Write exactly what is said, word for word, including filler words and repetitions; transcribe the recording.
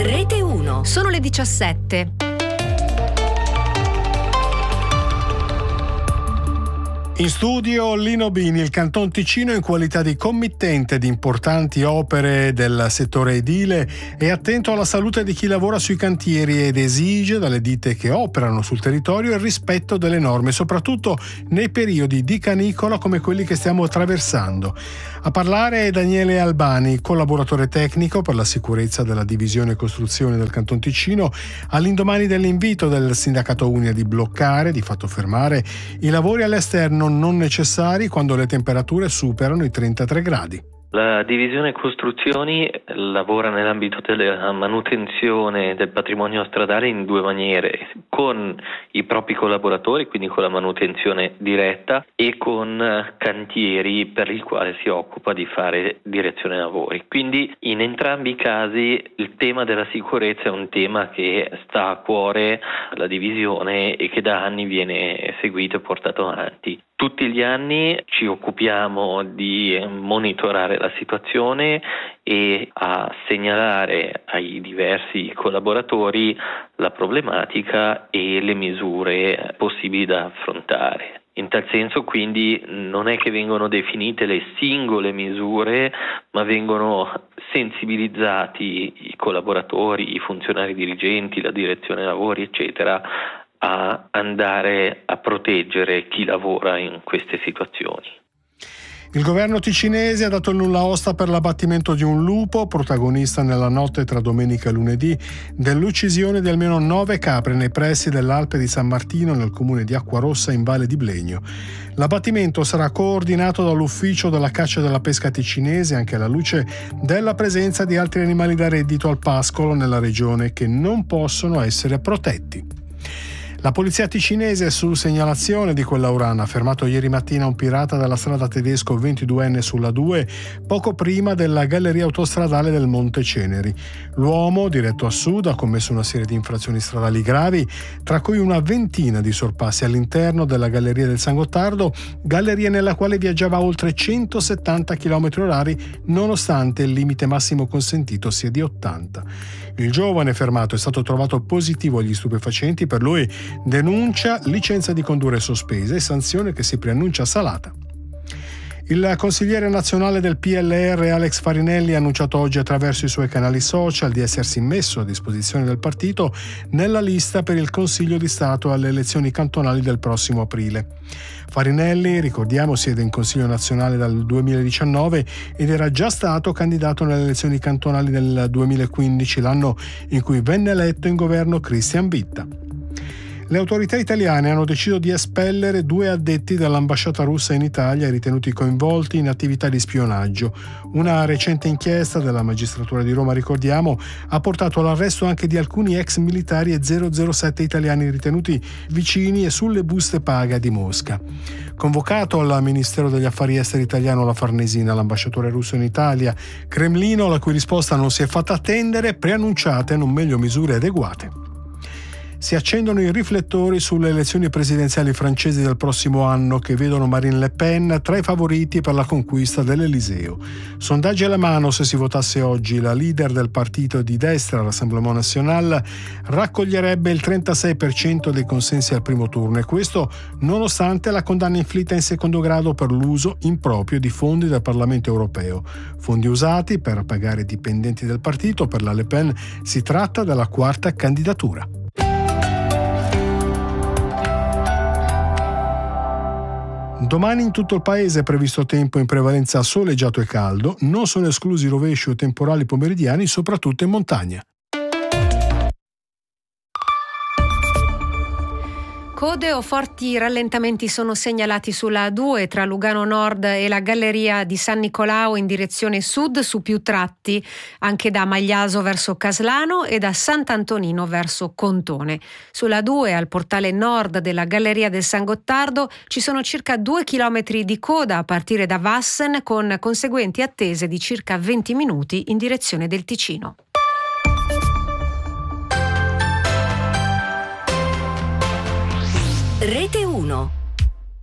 Rete uno. Sono le diciassette. In studio Lino Bini. Il Canton Ticino, in qualità di committente di importanti opere del settore edile, è attento alla salute di chi lavora sui cantieri ed esige dalle ditte che operano sul territorio il rispetto delle norme, soprattutto nei periodi di canicola come quelli che stiamo attraversando. A parlare è Daniele Albani, collaboratore tecnico per la sicurezza della divisione costruzione del Canton Ticino, all'indomani dell'invito del sindacato Unia di bloccare, di fatto fermare, i lavori all'esterno non necessari quando le temperature superano i trentatré gradi. La divisione costruzioni lavora nell'ambito della manutenzione del patrimonio stradale in due maniere: con i propri collaboratori, quindi con la manutenzione diretta, e con cantieri per il quale si occupa di fare direzione lavori. Quindi in entrambi i casi il tema della sicurezza è un tema che sta a cuore alla divisione e che da anni viene seguito e portato avanti. Tutti gli anni ci occupiamo di monitorare la situazione e a segnalare ai diversi collaboratori la problematica e le misure possibili da affrontare. In tal senso, quindi, non è che vengono definite le singole misure, ma vengono sensibilizzati i collaboratori, i funzionari dirigenti, la direzione lavori, eccetera, a andare a proteggere chi lavora in queste situazioni. Il governo ticinese ha dato il nulla osta per l'abbattimento di un lupo, protagonista nella notte tra domenica e lunedì dell'uccisione di almeno nove capre nei pressi dell'Alpe di San Martino, nel comune di Acquarossa, in Valle di Blegno. L'abbattimento sarà coordinato dall'ufficio della caccia e della pesca ticinese, anche alla luce della presenza di altri animali da reddito al pascolo nella regione che non possono essere protetti. La polizia ticinese, su segnalazione di quella urana, ha fermato ieri mattina un pirata della strada Tedesco ventiduenne sulla due, poco prima della galleria autostradale del Monte Ceneri. L'uomo, diretto a sud, ha commesso una serie di infrazioni stradali gravi, tra cui una ventina di sorpassi all'interno della galleria del San Gottardo, galleria nella quale viaggiava a oltre centosettanta chilometri orari, nonostante il limite massimo consentito sia di ottanta. Il giovane fermato è stato trovato positivo agli stupefacenti. Per lui denuncia, licenza di condurre sospesa e sanzione che si preannuncia salata. Il consigliere nazionale del P L R Alex Farinelli ha annunciato oggi attraverso i suoi canali social di essersi messo a disposizione del partito nella lista per il Consiglio di Stato alle elezioni cantonali del prossimo aprile. Farinelli, ricordiamo, siede in Consiglio nazionale dal duemiladiciannove ed era già stato candidato nelle elezioni cantonali del duemilaquindici, l'anno in cui venne eletto in governo Christian Bitta. Le autorità italiane hanno deciso di espellere due addetti dell'ambasciata russa in Italia ritenuti coinvolti in attività di spionaggio. Una recente inchiesta della magistratura di Roma, ricordiamo, ha portato all'arresto anche di alcuni ex militari e zero zero sette italiani ritenuti vicini e sulle buste paga di Mosca. Convocato al Ministero degli Affari Esteri italiano la Farnesina, l'ambasciatore russo in Italia, Cremlino, la cui risposta non si è fatta attendere, preannunciate non meglio misure adeguate. Si accendono i riflettori sulle elezioni presidenziali francesi del prossimo anno, che vedono Marine Le Pen tra i favoriti per la conquista dell'Eliseo. Sondaggi alla mano, se si votasse oggi, la leader del partito di destra, Rassemblement National, raccoglierebbe il trentasei per cento dei consensi al primo turno, e questo nonostante la condanna inflitta in secondo grado per l'uso improprio di fondi del Parlamento europeo. Fondi usati per pagare i dipendenti del partito. Per la Le Pen si tratta della quarta candidatura. Domani in tutto il paese è previsto tempo in prevalenza soleggiato e caldo, non sono esclusi rovesci o temporali pomeridiani, soprattutto in montagna. Code o forti rallentamenti sono segnalati sulla A due tra Lugano Nord e la galleria di San Nicolao in direzione sud su più tratti, anche da Magliaso verso Caslano e da Sant'Antonino verso Contone. Sulla A due al portale nord della galleria del San Gottardo ci sono circa due chilometri di coda a partire da Vassen, con conseguenti attese di circa venti minuti in direzione del Ticino. Rete uno.